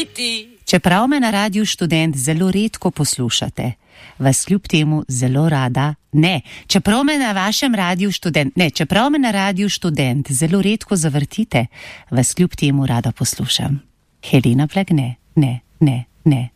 biti. Čeprav me na Radiu Študent zelo redko poslušate, vas kljub temu zelo rada, čeprav me na Radiu Študent zelo redko zavrtite, vas kljub temu rada poslušam. Helena Blagne, ne.